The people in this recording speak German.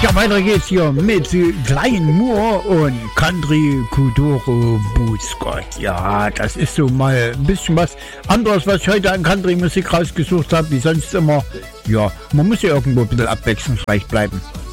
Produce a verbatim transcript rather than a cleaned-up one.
Ja, weiter geht's hier mit Klein Moore und Country Kuduro Bußgott. Ja, das ist so mal ein bisschen was anderes, was ich heute an Country Musik rausgesucht habe, wie sonst immer. Ja, man muss ja irgendwo ein bisschen abwechslungsreich bleiben.